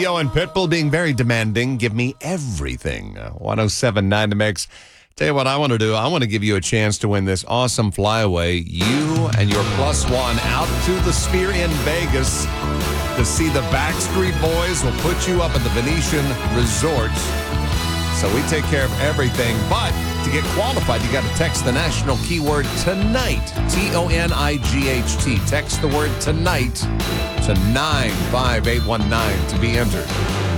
Neo and Pitbull being very demanding. Give me everything. 107.9 The Mix. Tell you what I want to do. I want to give you a chance to win this awesome flyaway. You and your plus one out to the Sphere in Vegas to see the Backstreet Boys. Will put you up at the Venetian Resort. So we take care of everything. But to get qualified, you got to text the national keyword TONIGHT. TONIGHT. Text the word TONIGHT to 95819 to be entered.